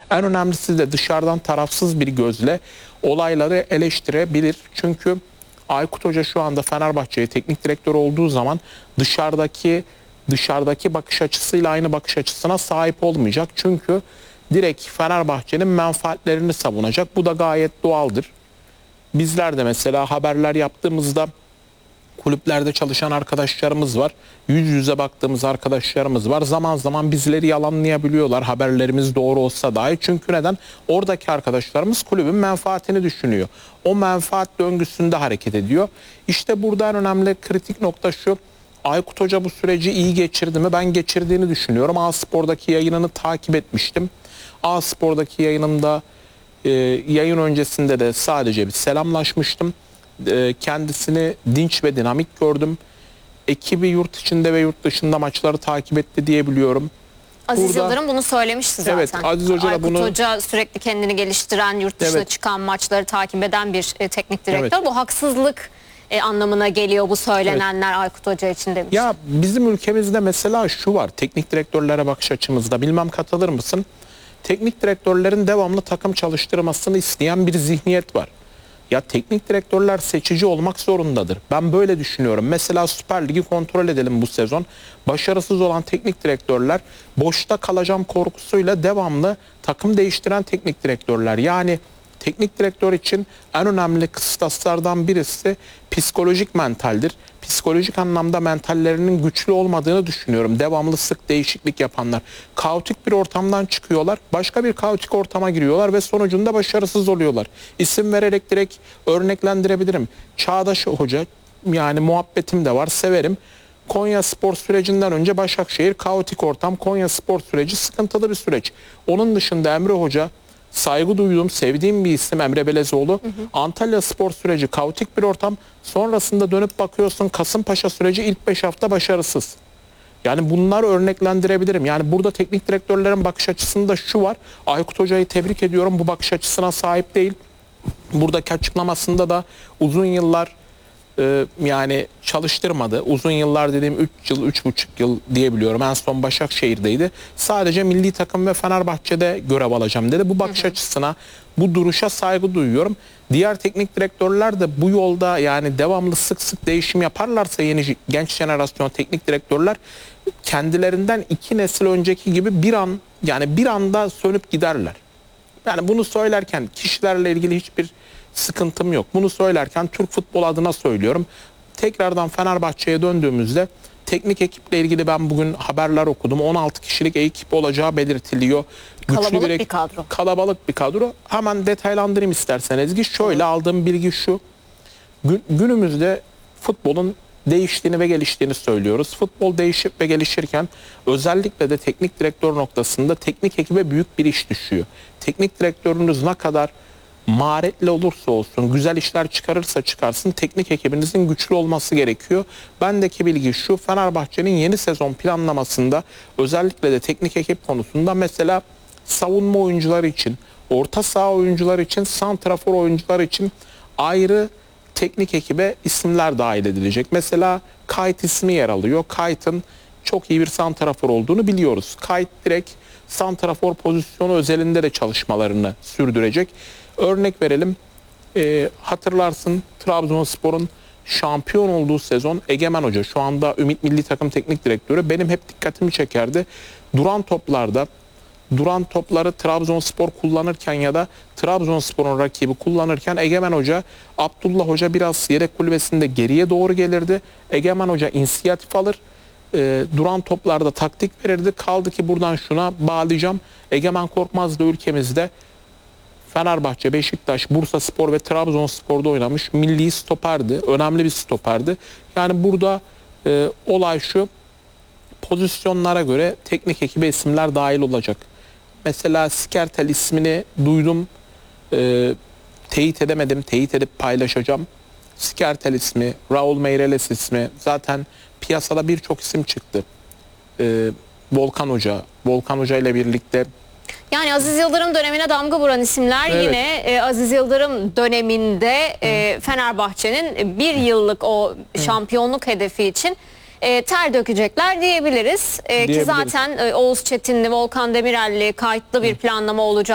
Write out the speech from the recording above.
En önemlisi de dışarıdan tarafsız bir gözle olayları eleştirebilir. Çünkü Aykut Hoca şu anda Fenerbahçe'ye teknik direktör olduğu zaman dışarıdaki bakış açısıyla aynı bakış açısına sahip olmayacak. Çünkü direkt Fenerbahçe'nin menfaatlerini savunacak. Bu da gayet doğaldır. Bizler de mesela haberler yaptığımızda kulüplerde çalışan arkadaşlarımız var. Yüz yüze baktığımız arkadaşlarımız var. Zaman zaman bizleri yalanlayabiliyorlar. Haberlerimiz doğru olsa dahi. Çünkü neden? Oradaki arkadaşlarımız kulübün menfaatini düşünüyor. O menfaat döngüsünde hareket ediyor. İşte burada en önemli kritik nokta şu. Aykut Hoca bu süreci iyi geçirdi mi? Ben geçirdiğini düşünüyorum. A-Spor'daki yayınını takip etmiştim. A-Spor'daki yayınımda yayın öncesinde de sadece bir selamlaşmıştım. Kendisini dinç ve dinamik gördüm. Ekibi yurt içinde ve yurt dışında maçları takip etti diyebiliyorum. Aziz Yıldırım bunu söylemişti zaten. Evet, Aziz Hoca Aykut bunu... Hoca sürekli kendini geliştiren, yurt dışına çıkan maçları takip eden bir teknik direktör. Evet. Bu haksızlık anlamına geliyor bu söylenenler Aykut Hoca için demiş. Ya bizim ülkemizde mesela şu var, teknik direktörlere bakış açımızda, bilmem katılır mısın? Teknik direktörlerin devamlı takım çalıştırmasını isteyen bir zihniyet var. Ya teknik direktörler seçici olmak zorundadır. Ben böyle düşünüyorum. Mesela Süper Lig'i kontrol edelim bu sezon. Başarısız olan teknik direktörler boşta kalacağım korkusuyla devamlı takım değiştiren teknik direktörler. Yani teknik direktör için en önemli kıstaslardan birisi psikolojik mentaldir. Psikolojik anlamda mentallerinin güçlü olmadığını düşünüyorum. Devamlı sık değişiklik yapanlar. Kaotik bir ortamdan çıkıyorlar. Başka bir kaotik ortama giriyorlar ve sonucunda başarısız oluyorlar. İsim vererek direkt örneklendirebilirim. Çağdaş Hoca, yani muhabbetim de var, severim. Konya Spor sürecinden önce Başakşehir kaotik ortam. Konya Spor süreci sıkıntılı bir süreç. Onun dışında Emre Hoca, saygı duyduğum, sevdiğim bir isim Emre Belezoğlu. Antalya Spor süreci kaotik bir ortam. Sonrasında dönüp bakıyorsun Kasımpaşa süreci ilk 5 hafta başarısız. Yani bunları örneklendirebilirim. Yani burada teknik direktörlerin bakış açısında şu var. Aykut Hoca'yı tebrik ediyorum. Bu bakış açısına sahip değil. Buradaki açıklamasında da uzun yıllar yani çalıştırmadı. Uzun yıllar dediğim 3 yıl, 3,5 yıl diyebiliyorum. En son Başakşehir'deydi. Sadece milli takım ve Fenerbahçe'de görev alacağım dedi. Bu bakış açısına, bu duruşa saygı duyuyorum. Diğer teknik direktörler de bu yolda yani devamlı sık sık değişim yaparlarsa yeni genç jenerasyon teknik direktörler kendilerinden 2 nesil önceki gibi bir anda sönüp giderler. Yani bunu söylerken kişilerle ilgili hiçbir sıkıntım yok. Bunu söylerken Türk futbol adına söylüyorum. Tekrardan Fenerbahçe'ye döndüğümüzde teknik ekiple ilgili ben bugün haberler okudum. 16 kişilik ekip olacağı belirtiliyor. Kalabalık bir kadro. Kalabalık bir kadro. Hemen detaylandırayım istersen Ezgi. Şöyle aldığım bilgi şu. Günümüzde futbolun değiştiğini ve geliştiğini söylüyoruz. Futbol değişip ve gelişirken özellikle de teknik direktör noktasında teknik ekibe büyük bir iş düşüyor. Teknik direktörünüz ne kadar maharetli olursa olsun, güzel işler çıkarırsa çıkarsın, teknik ekibinizin güçlü olması gerekiyor. Bendeki bilgi şu: Fenerbahçe'nin yeni sezon planlamasında özellikle de teknik ekip konusunda mesela savunma oyuncuları için, orta saha oyuncuları için, santrafor oyuncular için ayrı teknik ekibe isimler dahil edilecek. Mesela Kayt ismi yer alıyor. Kayt'ın çok iyi bir santrafor olduğunu biliyoruz. Kayt direkt santrafor pozisyonu özelinde de çalışmalarını sürdürecek. Örnek verelim, hatırlarsın Trabzonspor'un şampiyon olduğu sezon Egemen Hoca, şu anda Ümit Milli Takım Teknik Direktörü, benim hep dikkatimi çekerdi. Duran topları Trabzonspor kullanırken ya da Trabzonspor'un rakibi kullanırken Egemen Hoca, Abdullah Hoca biraz yedek kulübesinde geriye doğru gelirdi. Egemen Hoca inisiyatif alır. Duran toplarda taktik verirdi. Kaldı ki buradan şuna bağlayacağım. Egemen Korkmaz da ülkemizde Fenerbahçe, Beşiktaş, Bursaspor ve Trabzonspor'da oynamış milli stoperdi. Önemli bir stoperdi. Yani burada olay şu: pozisyonlara göre teknik ekibe isimler dahil olacak. Mesela Skertel ismini duydum. Teyit edemedim. Teyit edip paylaşacağım. Skertel ismi, Raul Meireles ismi. Zaten piyasada birçok isim çıktı. Volkan Hoca ile birlikte. Yani Aziz Yıldırım dönemine damga vuran isimler, evet, yine Aziz Yıldırım döneminde Fenerbahçe'nin bir yıllık o şampiyonluk hedefi için ter dökecekler diyebiliriz. Ki zaten Oğuz Çetinli, Volkan Demirel'li kayıtlı bir planlama olacak.